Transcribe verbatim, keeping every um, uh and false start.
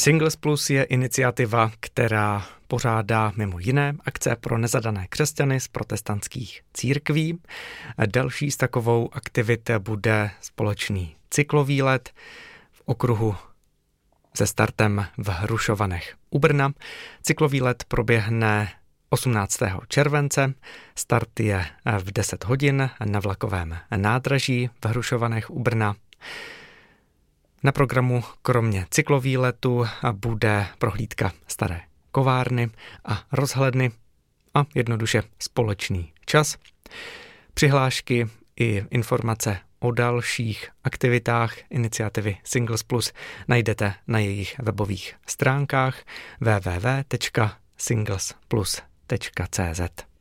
Singles Plus je iniciativa, která pořádá mimo jiné akce pro nezadané křesťany z protestantských církví. Další z takovou aktivit bude společný cyklovýlet v okruhu se startem v Hrušovanech u Brna. Cyklovýlet proběhne osmnáctého července, start je v deset hodin na vlakovém nádraží v Hrušovanech u Brna. Na programu kromě cyklovýletu bude prohlídka staré kovárny a rozhledny a jednoduše společný čas. Přihlášky i informace o dalších aktivitách iniciativy Singles Plus najdete na jejich webových stránkách w w w tečka singles plus tečka c z.